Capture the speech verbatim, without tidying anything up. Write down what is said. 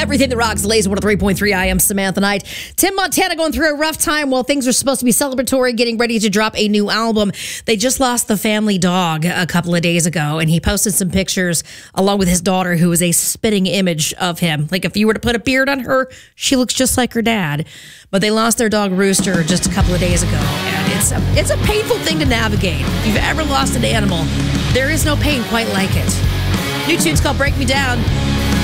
Everything that rocks, Lazy one oh three point three. I am Samantha Knight. Tim Montana going through a rough time while things are supposed to be celebratory, getting ready to drop a new album. They just lost the family dog a couple of days ago, and he posted some pictures along with his daughter, who is a spitting image of him. Like, if you were to put a beard on her, she looks just like her dad. But they lost their dog Rooster just a couple of days ago, and it's a, it's a painful thing to navigate. If you've ever lost an animal, there is no pain quite like it. New tune's called Break Me Down.